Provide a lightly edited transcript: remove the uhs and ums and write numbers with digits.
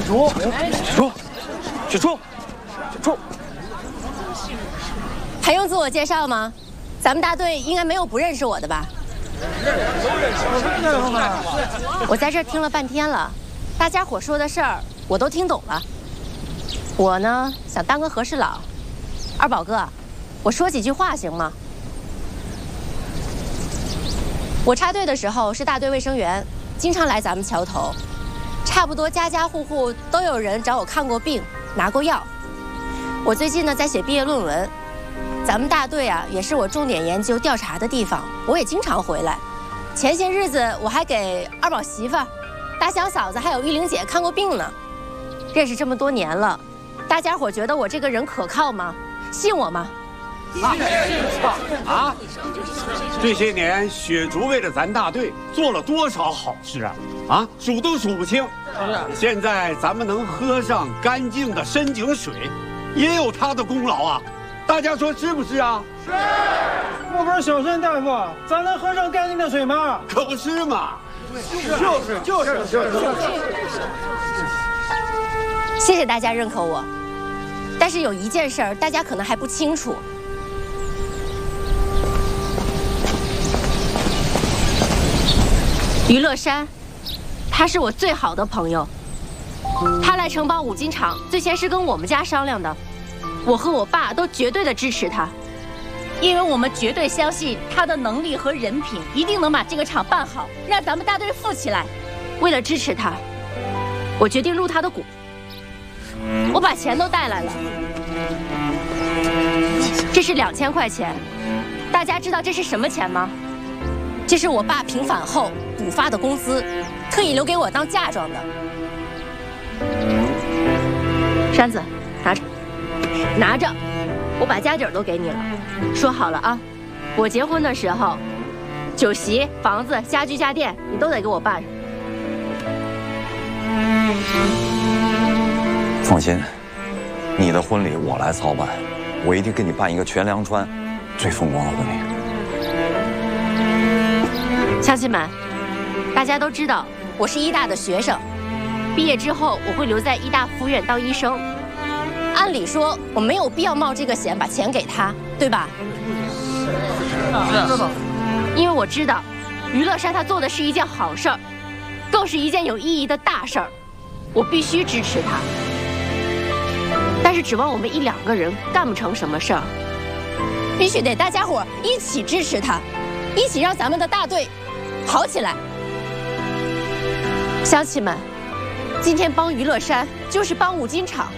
许初， 还用自我介绍吗？咱们大队应该没有不认识我的吧？我在这儿听了半天了，大家伙说的事儿我都听懂了。我呢想当个和事佬，二宝哥，我说几句话行吗？我插队的时候是大队卫生员，经常来咱们桥头，差不多家家户户都有人找我看过病、拿过药。我最近呢在写毕业论文，咱们大队啊也是我重点研究调查的地方，我也经常回来。前些日子我还给二宝媳妇、大小嫂子还有玉玲姐看过病呢。认识这么多年了，大家伙觉得我这个人可靠吗？信我吗？ 啊！这些年，雪竹为了咱大队做了多少好事啊！啊，数都数不清。现在咱们能喝上干净的深井水，也有他的功劳啊！大家说是不是啊？ 是。我不是小申大夫，咱能喝上干净的水吗？ 可不是嘛！ 就是。 谢谢大家认可我，但是有一件事儿大家可能还不清楚。于乐山，他是我最好的朋友。他来承包五金厂，最先是跟我们家商量的。我和我爸都绝对的支持他，因为我们绝对相信他的能力和人品，一定能把这个厂办好，让咱们大队富起来。为了支持他，我决定入他的股。我把钱都带来了，这是2000块钱。大家知道这是什么钱吗？这是我爸平反后补发的工资，特意留给我当嫁妆的。山子，拿着，我把家底儿都给你了。说好了啊，我结婚的时候，酒席、房子、家居家电你都得给我办上。 放心，你的婚礼我来操办，我一定给你办一个全梁川最风光的婚礼。 乡亲们，大家都知道我是医大的学生，毕业之后我会留在医大附院当医生。按理说我没有必要冒这个险把钱给他，对吧？是。因为我知道于乐山他做的是一件好事儿，更是一件有意义的大事儿，我必须支持他。但是指望我们1、2个人干不成什么事儿，必须得大家伙一起支持他，一起让咱们的大队好起来。乡亲们，今天帮于乐山就是帮五金厂。